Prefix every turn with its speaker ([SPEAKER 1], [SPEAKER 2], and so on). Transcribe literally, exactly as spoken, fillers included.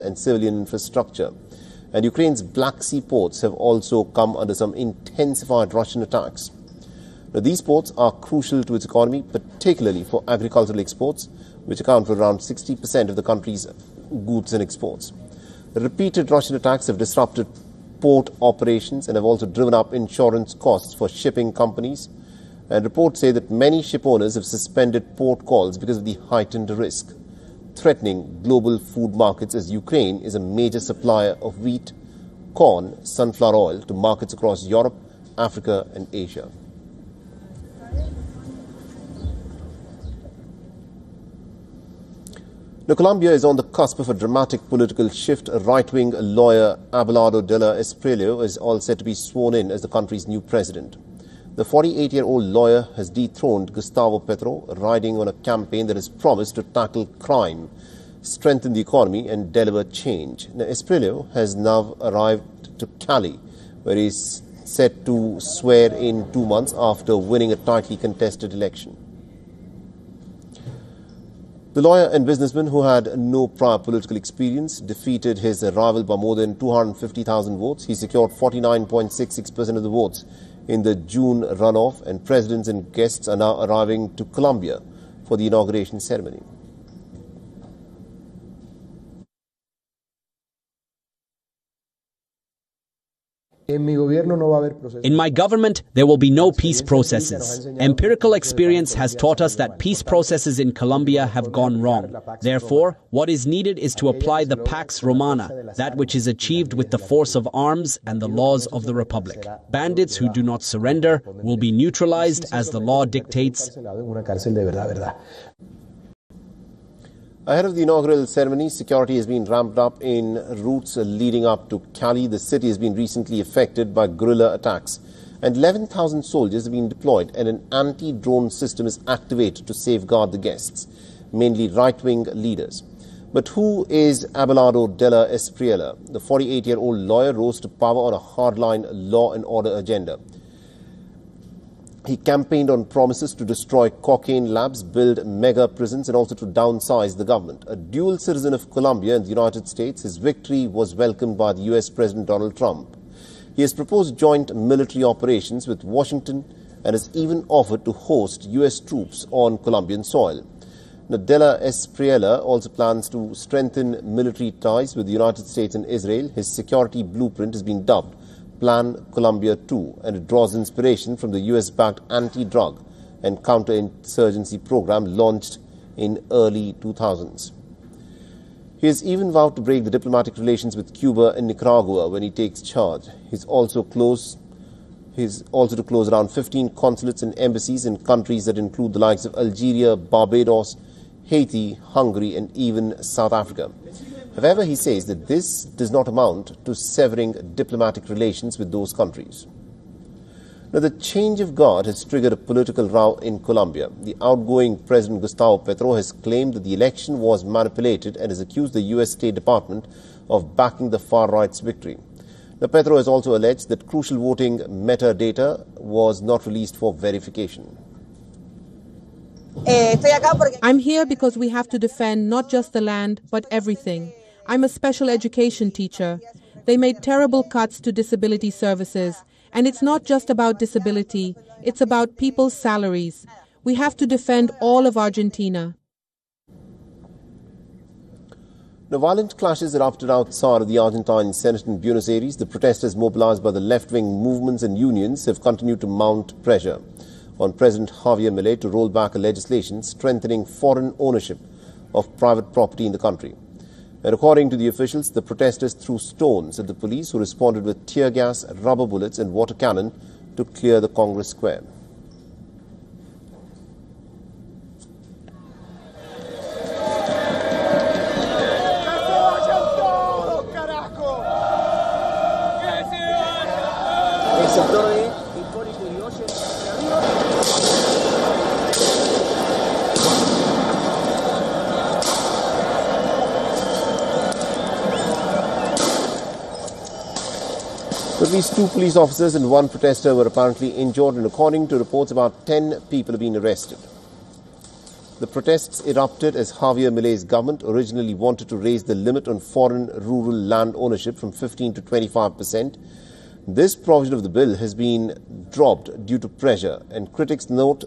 [SPEAKER 1] and civilian infrastructure. And Ukraine's Black Sea ports have also come under some intensified Russian attacks. Now, these ports are crucial to its economy, particularly for agricultural exports, which account for around sixty percent of the country's goods and exports. The repeated Russian attacks have disrupted port operations and have also driven up insurance costs for shipping companies. And reports say that many ship owners have suspended port calls because of the heightened risk, threatening global food markets, as Ukraine is a major supplier of wheat, corn, sunflower oil to markets across Europe, Africa and Asia. Now, Colombia is on the cusp of a dramatic political shift. A right-wing lawyer, Abelardo Della Espriella, is all set to be sworn in as the country's new president. The forty-eight-year-old lawyer has dethroned Gustavo Petro, riding on a campaign that has promised to tackle crime, strengthen the economy and deliver change. Now, Espriella has now arrived to Cali, where he is set to swear in two months after winning a tightly contested election. The lawyer and businessman, who had no prior political experience, defeated his rival by more than two hundred fifty thousand votes. He secured forty-nine point six six percent of the votes in the June runoff, and presidents and guests are now arriving to Colombia for the inauguration ceremony.
[SPEAKER 2] In my government, there will be no peace processes. Empirical experience has taught us that peace processes in Colombia have gone wrong. Therefore, what is needed is to apply the Pax Romana, that which is achieved with the force of arms and the laws of the Republic. Bandits who do not surrender will be neutralized as the law dictates.
[SPEAKER 1] Ahead of the inaugural ceremony, security has been ramped up in routes leading up to Cali. The city has been recently affected by guerrilla attacks, and eleven thousand soldiers have been deployed, and an anti-drone system is activated to safeguard the guests, mainly right-wing leaders. But who is Abelardo Della Espriella? The forty-eight-year-old lawyer rose to power on a hardline law and order agenda. He campaigned on promises to destroy cocaine labs, build mega prisons and also to downsize the government. A dual citizen of Colombia and the United States, his victory was welcomed by the U S President Donald Trump. He has proposed joint military operations with Washington and has even offered to host U S troops on Colombian soil. Now, Della Espriella also plans to strengthen military ties with the United States and Israel. His security blueprint has been dubbed Plan Colombia two, and it draws inspiration from the U S-backed anti-drug and counterinsurgency program launched in early two thousands. He has even vowed to break the diplomatic relations with Cuba and Nicaragua when he takes charge. He's also close He's also to close around fifteen consulates and embassies in countries that include the likes of Algeria, Barbados, Haiti, Hungary and even South Africa. However, he says that this does not amount to severing diplomatic relations with those countries. Now, the change of guard has triggered a political row in Colombia. The outgoing President Gustavo Petro has claimed that the election was manipulated and has accused the U S State Department of backing the far right's victory. Now, Petro has also alleged that crucial voting metadata was not released for verification.
[SPEAKER 3] I'm here because we have to defend not just the land, but everything. I'm a special education teacher. They made terrible cuts to disability services. And it's not just about disability, it's about people's salaries. We have to defend all of Argentina.
[SPEAKER 1] Now, violent clashes erupted outside of the Argentine Senate in Buenos Aires. The protesters mobilized by the left-wing movements and unions have continued to mount pressure on President Javier Milei to roll back a legislation strengthening foreign ownership of private property in the country. And according to the officials, the protesters threw stones at the police, who responded with tear gas, rubber bullets and water cannon to clear the Congress Square. At least two police officers and one protester were apparently injured, and according to reports, about ten people have been arrested. The protests erupted as Javier Milei's government originally wanted to raise the limit on foreign rural land ownership from fifteen to twenty-five percent. This provision of the bill has been dropped due to pressure, and critics note